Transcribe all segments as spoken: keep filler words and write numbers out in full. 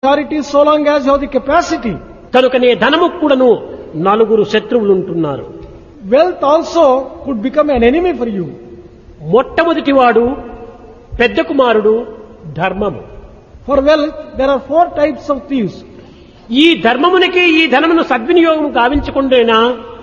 charity so long as you have the capacity. కనుకనే ధనము కూడాను నలుగురు శత్రువులు ఉంటున్నారు. Wealth also could become an enemy for you. మొట్టమొదటి వాడు పెద్ద కుమారుడు ధర్మము. For wealth, there are four types of thieves. ఈ ధర్మమునికి ఈ ధనమును సద్వినియోగం గావించకుండేనా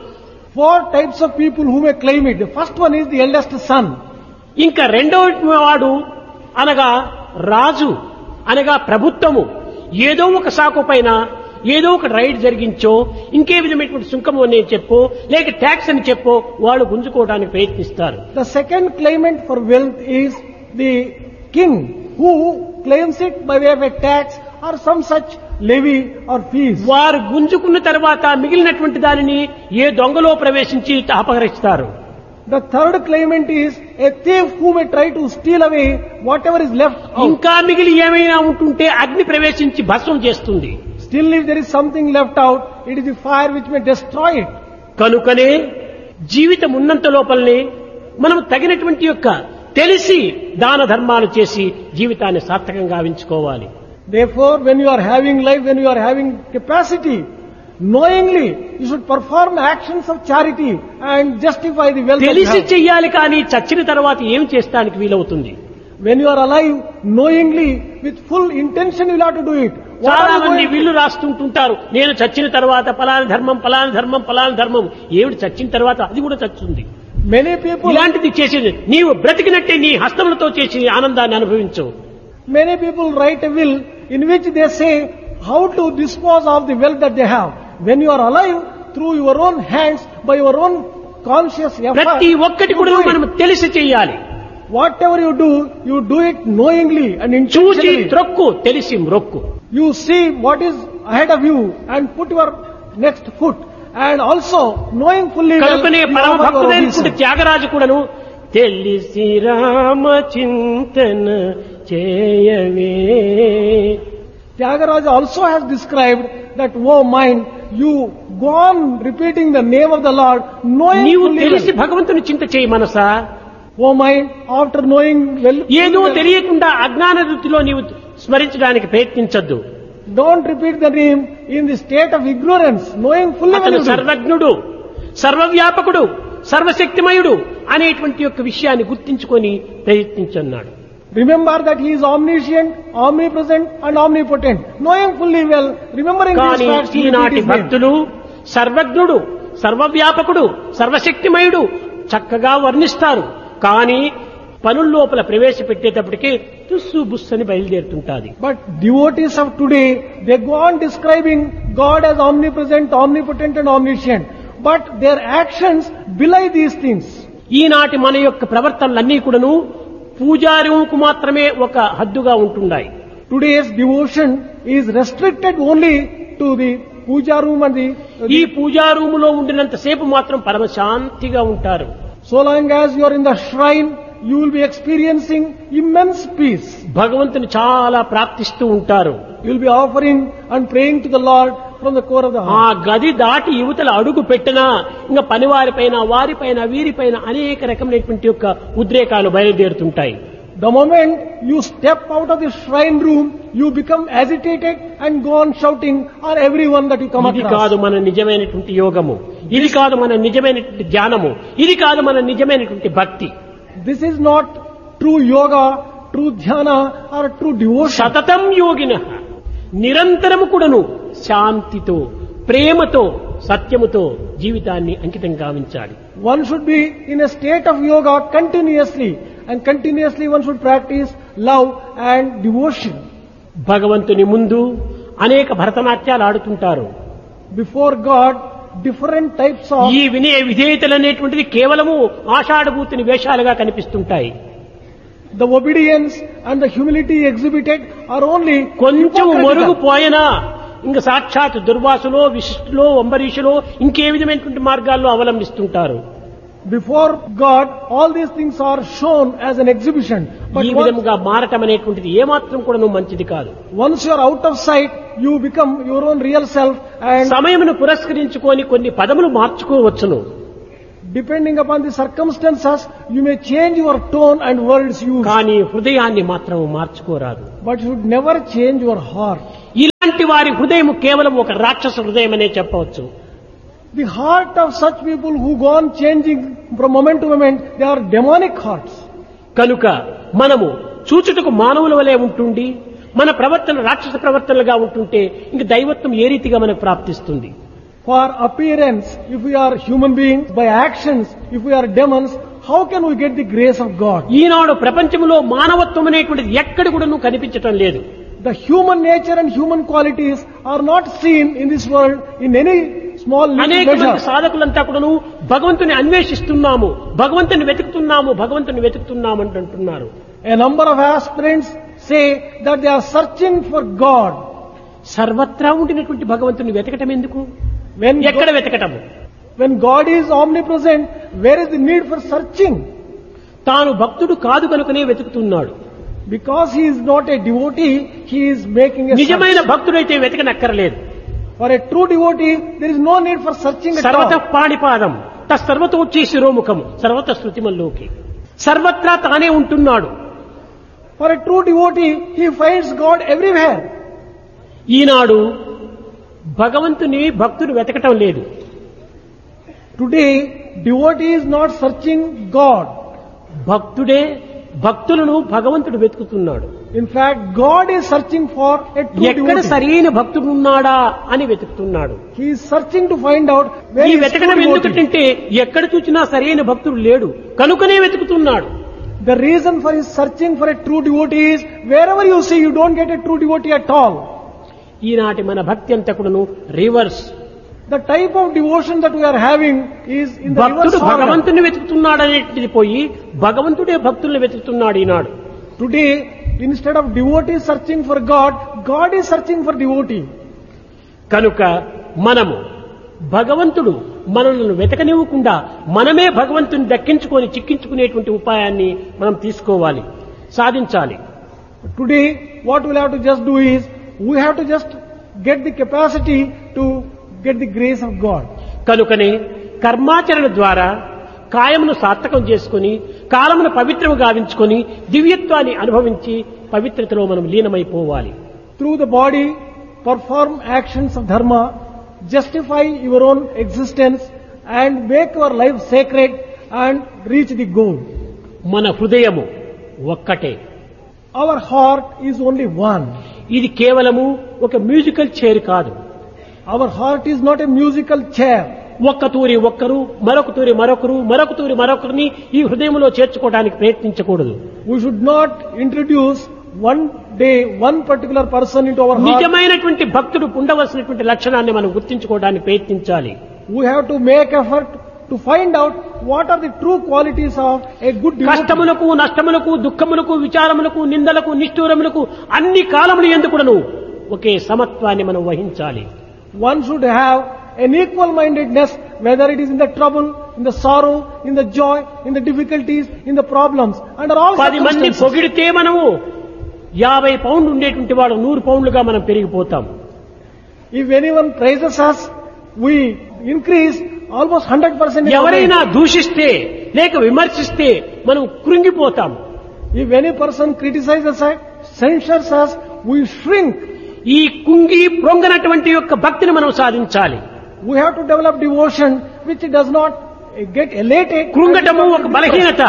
Four types of people who may claim it. The first one is the eldest son. ఇంకా రెండవ వాడు అనగా రాజు అనగా ప్రభుత్వము ఏదో ఒక సాకు పైన ఏదో ఒక రైడ్ జరిగించో ఇంకే విధమైనటువంటి సుంకము అని చెప్పో లేక ట్యాక్స్ అని చెప్పో వాళ్ళు గుంజుకోవడానికి ప్రయత్నిస్తారు. The second claimant for wealth is the king, who claims it by way of a tax or some such levy or fees. వారు గుంజుకున్న తర్వాత మిగిలినటువంటి దానిని ఏ దొంగలో ప్రవేశించి అపహరిస్తారు. The third claimant is a thief who may try to steal away whatever is left out. ఇంకా మిగిలి ఏమైనా ఉంటుంటే అగ్ని ప్రవేశించి భస్మం చేస్తుంది. Still, if there is something left out, it is the fire which may destroy it. కనుకనే జీవితం ఉన్నంత లోపలనే మనం తగినటువంటి యొక్క తెలిసి దాన ధర్మాలు చేసి జీవితాన్ని సార్థకంగా గావించుకోవాలి. Therefore, when you are having life, when you are having capacity, knowingly you should perform actions of charity and justify the wealth. తెలిసి చెయ్యాలి కానీ చచ్చిన తర్వాత ఏం చేస్తానికి వీలవుతుంది? When you are alive, knowingly, with full intention you will have to do it. చాలా మంది వీళ్ళు రాస్తుంటుంటారు, నేను చచ్చిన తర్వాత పలానా ధర్మం పలానా ధర్మం పలానా ధర్మం. ఏమిటి చచ్చిన తర్వాత అది కూడా చచ్చుంది. Many people, ఇలాంటిది చేసేది నీవు బ్రతికినట్టే నీ హస్తములతో చేసి ఆనందాన్ని అనుభవించు. many people write a will in which they say how to dispose of the wealth that they have. When you are alive, through your own hands, by your own conscious effort, ప్రతి ఒక్కటి కూడా మనం తెలిసి చెయ్యాలి. whatever you do, you do it knowingly and చూచి intentionally. త్రొక్కు తెలిసి మ్రొక్కు. You see what is ahead of you and put your next foot, and also knowing fully well కనుకనే you పరమ offer your భక్తుడైనటువంటి obeisance. త్యాగరాజు కూడాను తెలిసి రామ చింతన చేయవే. Tyagaraja also has described that, oh mind, you go on repeating the name of the Lord, knowing నీవు fully తెలిసి well. భగవంతుని చింత చేయి మనసా. Oh mind, after knowing well, ఏదో fully well, తెలియకుండా అజ్ఞాన వృత్తిలో నీవు స్మరించడానికి ప్రయత్నించద్దు. don't repeat the name in the state of ignorance, knowing fully well. అతను you do. సర్వజ్ఞుడు సర్వవ్యాపకుడు సర్వశక్తిమయుడు అనేటువంటి యొక్క విషయాన్ని గుర్తించుకొని ప్రయత్నించన్నాడు. Remember that he is omniscient, omnipresent and omnipotent. Knowing fully well, remembering these కానీ facts, you repeat ఈనాటి his name. భక్తులు సర్వజ్ఞుడు సర్వవ్యాపకుడు సర్వశక్తిమయుడు చక్కగా వర్ణిస్తారు. కానీ పనుల్లోపల ప్రవేశపెట్టేటప్పటికీ తుస్సు బుస్సు అని బయలుదేరుతుంటాది. But devotees of today, they go on describing God as omnipresent, omnipotent and omniscient. But their actions belie these things. ఈనాటి మన యొక్క ప్రవర్తనలన్నీ కూడాను పూజారుకు మాత్రమే ఒక హద్దుగా ఉంటున్నాయి. Today's devotion is restricted only to the puja room and the... ఈ పూజా రూములో ఉండినంత సేపు మాత్రం పరమశాంతిగా ఉంటారు. So long as you are in the shrine, you will be experiencing immense peace. భగవంతుని చాలా ప్రార్థిస్తూ ఉంటారు. You will be offering and praying to the Lord from the core of the ఆ heart. గది దాటి యువతల అడుగు పెట్టినా ఇంకా పనివారిపైన వారిపైన వీరిపైన అనేక రకమైనటువంటి యొక్క ఉద్రేకాలు బయలుదేరుతుంటాయి. The moment you step out of the shrine room, you become agitated and go on shouting on everyone that you come ఇది across. కాదు మన నిజమైనటువంటి యోగము, ఇది కాదు మన నిజమైనటువంటి ధ్యానము, ఇది కాదు మన నిజమైనటువంటి భక్తి. This is not true yoga, true dhyana or true devotion. సతతం యోగిన నిరంతరము కూడాను శాంతితో ప్రేమతో సత్యముతో జీవితాన్ని అంకితం గావించాలి. One should be in a state of yoga continuously, and continuously one should practice love and devotion. భగవంతుని ముందు అనేక భరతనాట్యాలు ఆడుతుంటారు. Before God, different types of... ఈ వినయ విధేయతలు అనేటువంటిది కేవలము ఆషాఢభూతిని వేషాలుగా కనిపిస్తుంటాయి. The obedience and the humility exhibited are only కొంచెం hypocritical. మొరుగుపోయినా ఇంకా సాక్షాత్ దుర్వాసులో విశిష్టులో అంబరీషులో ఇంకే విధమైనటువంటి మార్గాల్లో అవలంబిస్తుంటారు. Before God, all these things are shown as an exhibition. But ఈ once, విధంగా మారటం అనేటువంటిది ఏమాత్రం కూడా మంచిది కాదు. once you are out of sight, you become your own real self, and సమయమును పురస్కరించుకొని కొన్ని పదములు మార్చుకోవచ్చును. Depending upon the circumstances, you may change your tone and words used. కానీ హృదయాన్ని మాత్రం మార్చుకోరాదు. But you should never change your heart. ఇలాంటి వారి హృదయం కేవలం ఒక రాక్షస హృదయం అనే చెప్పవచ్చు. The heart of such people who go on changing from moment to moment, they are demonic hearts. కనుక మనము చూచుటకు మానవుల వలె ఉంటుండి మన ప్రవర్తన రాక్షస ప్రవర్తనలుగా ఉంటుంటే ఇంక దైవత్వం ఏ రీతిగా మనకు ప్రాప్తిస్తుంది? For appearance, if we are human beings, by actions, if we are demons, how can we get the grace of God? ఈనాడు ప్రపంచంలో మానవత్వం అనేటువంటిది ఎక్కడ కూడా కనిపించటం లేదు. The human nature and human qualities are not seen in this world in any small little అనేక మంది measure. సాధకులంతా కూడాను భగవంతుని అన్వేషిస్తున్నాము, భగవంతుని వెతుకుతున్నాము, భగవంతుని వెతుకుతున్నాము అని అంటున్నారు. A number of aspirants say that they are searching for God. సర్వత్రా ఉండినటువంటి భగవంతుని వెతకటం ఎందుకు? When ఎక్కడ God, వెతకటము? when God is omnipresent, where is the need for searching? తాను భక్తుడు కాదు కనుకనే వెతుకుతున్నాడు. Because he is not a devotee, he is making a నిజమైన search. భక్తుడైతే వెతకనక్కర్లేదు. For a true devotee, there is no need for searching at సర్వత all. పాణిపాదం తస్సర్వతోచ్చి శిరోముఖం సర్వత శృతిమల్లోకి సర్వత్రా తానే ఉంటున్నాడు. For a true devotee, he finds God everywhere. ఈనాడు భగవంతుని భక్తుడు వెతకటం లేదు. Today, devotee is not searching God. భక్తుడే భక్తులను భగవంతుడు వెతుకుతున్నాడు. In fact, God is searching for a true ఎక్కడ devotee. సరైన భక్తుడు ఉన్నాడా అని వెతుకుతున్నాడు. He is searching to find out where ఈ is true వెతకడం devotee. ఎందుకంటే ఎక్కడ చూసినా సరైన భక్తుడు లేడు కనుకనే వెతుకుతున్నాడు. The reason for his searching for a true devotee is wherever you see, you don't get a true devotee at all. ఈనాటి మన భక్తి అంతా కూడాను reverse. The type of devotion that we are having is in the భక్తుడు reverse order. భగవంతుని వెతుకుతున్నాడు అనేది పోయి భగవంతుడే భక్తుల్ని వెతుకుతున్నాడు ఈనాడు. Today, instead of devotee searching for God, God is searching for devotee. కనుక మనము భగవంతుడు మనల్ని వెతకనివ్వకుండా మనమే భగవంతుని దక్కించుకొని చిక్కించుకునేటువంటి ఉపాయాన్ని మనం తీసుకోవాలి, సాధించాలి. Today, what we'll have to just do is, we have to just get the capacity to get the grace of God. కనుకనే కర్మాచరణ ద్వారా కాయమును సార్థకం చేసుకుని కాలమును పవిత్రము గావించుకొని దివ్యత్వాన్ని అనుభవించి పవిత్రతలో మనం లీనమైపోవాలి. Through the body, perform actions of dharma, justify your own existence and make your life sacred and reach the goal. మన హృదయము ఒక్కటే. Our heart is only one. ఇది కేవలము ఒక మ్యూజికల్ చైర్ కాదు. Our heart is not a musical chair. ఒక్క తూరి ఒక్కరు, మరొక తూరి మరొకరు, మరొక తూరి మరొకరిని ఈ హృదయంలో చేర్చుకోవడానికి ప్రయత్నించకూడదు. We should not introduce one day one particular person into our heart. నిజమైనటువంటి భక్తుడు ఉండవలసినటువంటి లక్షణాన్ని మనం గుర్తించుకోవడానికి ప్రయత్నించాలి. We have to make effort to find out what are the true qualities of a good devotee. కష్టములకు, నష్టములకు, దుఃఖములకు, విచారములకు, నిందలకు, నిష్ఠూరములకు అన్ని కాలములు ఎందుకును ఒకే సమత్వాన్ని మనం వహించాలి. One should have an equal mindedness, whether it is in the trouble, in the sorrow, in the joy, in the difficulties, in the problems, under all పది మంది circumstances. పొగిడితే మనము యాభై పౌండ్లు ఉండేటువంటి వాడు నూరు పౌండ్లుగా మనం పెరిగిపోతాం. If anyone praises us, we increase almost one hundred percent. in our ఎవరైనా life. దూషిస్తే లేక విమర్శిస్తే మనం కృంగిపోతాం. If any person criticizes us, censures us, we shrink. ఈ కుంగి ప్రొంగనటువంటి యొక్క భక్తిని మనం సాధించాలి. We have to develop devotion which does not get elated. కృంగటము ఒక బలహీనత,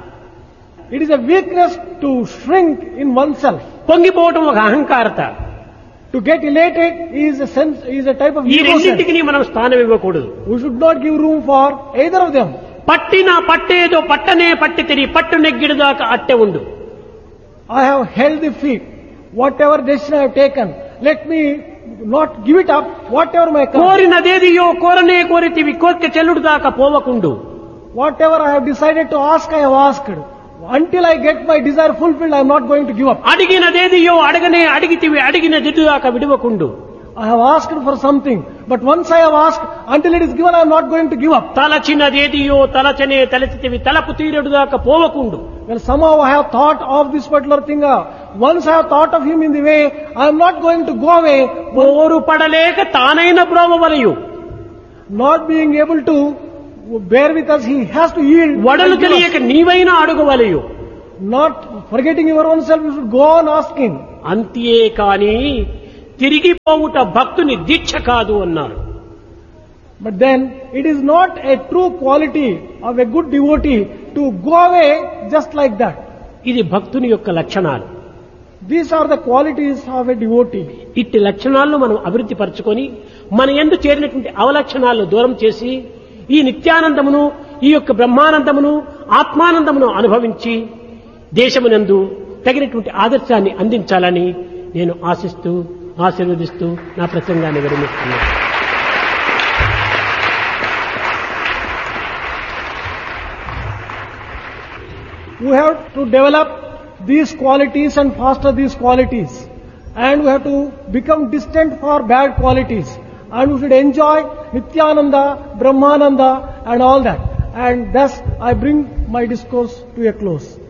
It is a weakness to shrink in oneself. పొంగిపోవటం ఒక అహంకారత. To get elated is a sense, is a type of ఈ ego sense. రెండింటికి మనం స్థానం ఇవ్వకూడదు. We should not give room for either of them. పట్టిన పట్టేదో పట్టనే పట్టి తిరిగి పట్టు నెగ్గిడు దాకా అట్టె ఉండు. I have held the feet. Whatever decision I have taken, let me not give it up, whatever my come. కోరినదేదియో కోరనే కోరితివి కోరిక చెల్లుడు దాకా పోవకుండు. Whatever I have decided to ask, I have asked. Until I get my desire fulfilled, I am not going to give up. అడిగినదేదియో అడగనే అడిగితివి అడిగిన జిడ్డు దాకా విడవకుండు. I have asked for something, but once I have asked, until it is given, I am not going to give up. తలచినదేదియో తలచనే తలచితివి తలపు తీరడు దాకా పోవకుండు. Well, somehow I have thought of this particular thing. uh, Once I have thought of him in the way, I am not going to go away, పోరు పడలేక తానైన బ్రోవవలయు. not being able to bear with us, he has to yield. వడలు and give us. తెలియక నీవైనా అడుగవలయు. Not forgetting your own self, you should go on asking. అంతే కాని తిరిగిపోవుట భక్తుని దీక్ష కాదు అన్నారు. But then, it is not a true quality of a good devotee to go away just like that. ఇది భక్తుని యొక్క లక్షణాలు. These are the qualities of a devotee. ఇట్టి లక్షణాలను మనం అభివృద్ధి పరచుకొని మన యందు చేరినటువంటి అవలక్షణాలను దూరం చేసి ఈ నిత్యానందమును, ఈ యొక్క బ్రహ్మానందమును, ఆత్మానందమును అనుభవించి దేశమునందు తగినటువంటి ఆదర్శాన్ని అందించాలని నేను ఆశిస్తూ ఆశీర్వదిస్తూ నా ప్రసంగాన్ని విరమిస్తున్నాను. We have to develop these qualities and foster these qualities. And we have to become distant for bad qualities. And we should enjoy Nityananda, Brahmananda and all that. And thus I bring my discourse to a close.